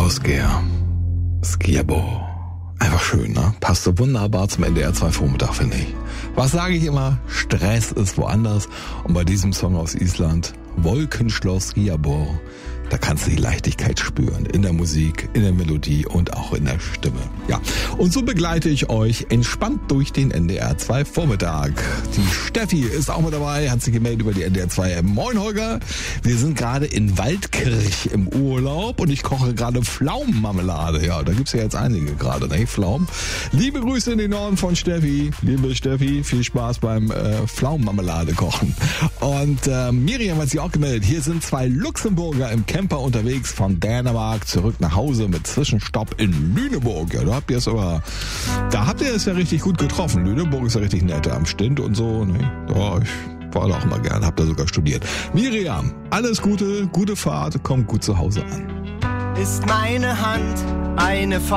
Skier. Skiabo. Einfach schön, ne? Passt so wunderbar zum NDR 2 Vormittag, finde ich. Was sage ich immer? Stress ist woanders. Und bei diesem Song aus Island, Wolkenschloss Skiabo, da kannst du die Leichtigkeit spüren. In der Musik, in der Melodie und auch in der Stimme. Ja, und so begleite ich euch entspannt durch den NDR 2 Vormittag. Die Steffi ist auch mit dabei, hat sich gemeldet über die NDR 2. Moin Holger, wir sind gerade in Waldkirch im Urlaub und ich koche gerade Pflaumenmarmelade. Ja, da gibt's ja jetzt einige gerade, ne? Pflaumen. Liebe Grüße in den Norden von Steffi. Liebe Steffi, viel Spaß beim Pflaumenmarmelade kochen. Und Miriam hat sich auch gemeldet. Hier sind 2 Luxemburger im Camper unterwegs von Dänemark zurück nach Hause mit Zwischenstopp in Lüneburg. Ja, da habt ihr es ja richtig gut getroffen. Lüneburg ist ja richtig nett am Stint und so. Ne? Ja, ich war da auch mal gern, hab da sogar studiert. Miriam, alles Gute, gute Fahrt, kommt gut zu Hause an. Ist meine Hand eine